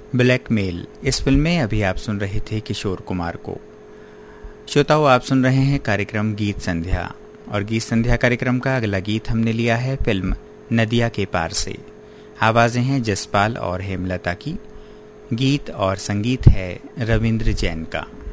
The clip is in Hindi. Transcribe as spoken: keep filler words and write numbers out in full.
ब्लैकमेल इस फिल्म में अभी आप सुन रहे थे किशोर कुमार को। श्रोताओं, आप सुन रहे हैं कार्यक्रम गीत संध्या, और गीत संध्या कार्यक्रम का अगला गीत हमने लिया है फिल्म नदिया के पार से। आवाजें हैं जसपाल और हेमलता की, गीत और संगीत है रविंद्र जैन का।